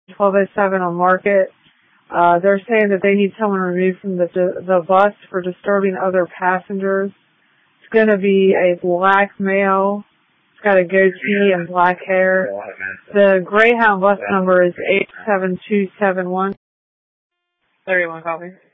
1207 on Market. They're saying that they need someone removed from the bus for disturbing other passengers. It's going to be a black male. It's got a goatee and black hair. The Greyhound bus number is 87271. 31 copy.